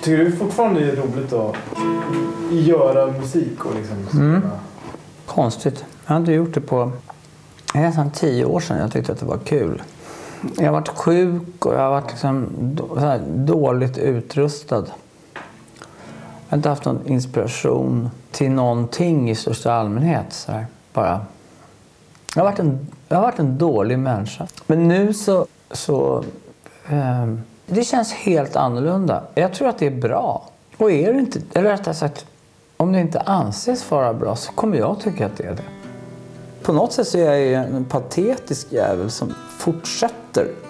Tycker du fortfarande det är roligt att göra musik och liksom... Konstigt. Jag hade gjort det på nästan 10 år sedan. Jag tyckte att det var kul. Jag har varit sjuk och jag har varit liksom dåligt utrustad. Jag har inte haft någon inspiration till någonting i största allmänhet. Så här. Bara. Jag har varit en dålig människa. Men nu så det känns helt annorlunda. Jag tror att det är bra. Och är det inte, eller rättare sagt, om det inte anses vara bra så kommer jag tycka att det är det. På något sätt så är jag en patetisk jävel som fortsätter